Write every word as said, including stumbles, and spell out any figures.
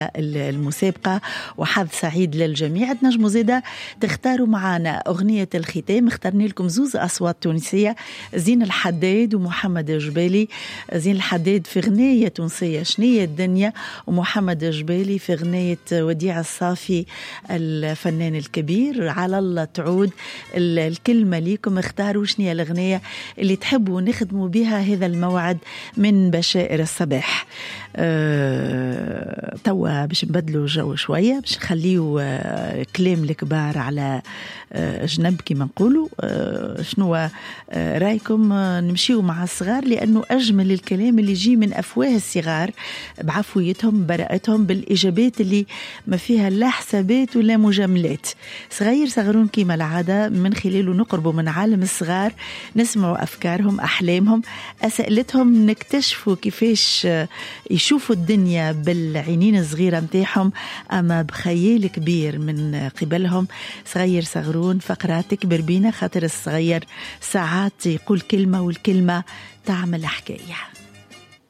المسابقة، وحظ سعيد للجميع. تنجموا زيدا تختاروا معنا أغنية الختام. اخترنا لكم زوز أصوات تونسية، زين الحداد ومحمد الجبالي. زين الحداد في غنية تونسية شنية الدنيا، ومحمد الجبالي في غنية وديع الصافي الفنان الكبير. على الله تعود الكلمة ليكم، اختاروا شنية الأغنية اللي تحبوا نخدموا بها هذا الموعد من بشائر الصباح. أه توا باش نبدلوا جو شوية، باش نخليوا أه كلام الكبار على أه جنب كما نقولوا. أه شنو أه رايكم أه نمشيوا مع الصغار، لأنه أجمل الكلام اللي يجي من أفواه الصغار بعفويتهم براءتهم بالإجابات اللي ما فيها لا حسابات ولا مجاملات. صغير صغرون كما العادة، من خلاله نقربوا من عالم الصغار، نسمعوا أفكارهم، أحلامهم، أسئلتهم، نكتشفوا كيفاش يشوفوا الدنيا بالعينين الصغيرة متاعهم أما بخيال كبير من قبلهم. صغير صغرون فقرات تكبر بينا، خاطر الصغير ساعات يقول كلمة والكلمة تعمل حكاية.